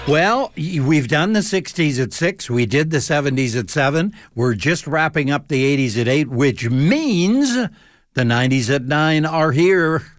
Well, we've done the 60s at 6. We did the 70s at 7. We're just wrapping up the 80s at 8, which means the 90s at 9 are here.